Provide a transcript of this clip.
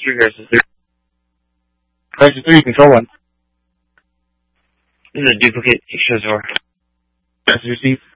3, Crisis 3. Crisis 3, Control 1. This is a duplicate. Shows over. Message received.